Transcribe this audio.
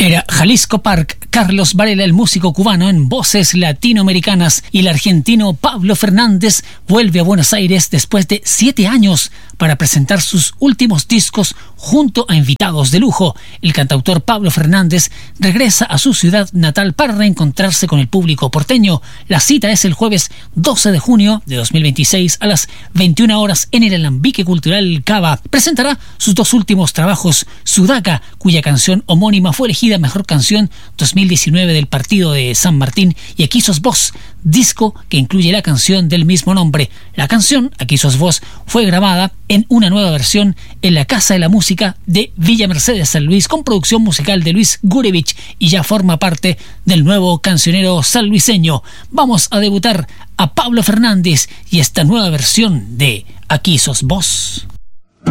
Era Jalisco Park, Carlos Varela, el músico cubano en voces latinoamericanas, y el argentino Pablo Fernández vuelve a Buenos Aires después de 7 años para presentar sus últimos discos junto a invitados de lujo. El cantautor Pablo Fernández regresa a su ciudad natal para reencontrarse con el público porteño. La cita es el jueves 12 de junio de 2026 a las 21 horas en el Alambique Cultural Cava. Presentará sus 2 últimos trabajos, Sudaca, cuya canción homónima fue elegida Mejor Canción 2019 del Partido de San Martín, y Aquí sos vos, disco que incluye la canción del mismo nombre. La canción Aquí sos vos fue grabada en una nueva versión en la Casa de la Música de Villa Mercedes, San Luis, con producción musical de Luis Gurevich, y ya forma parte del nuevo cancionero sanluiseño. Vamos a debutar a Pablo Fernández y esta nueva versión de Aquí sos vos.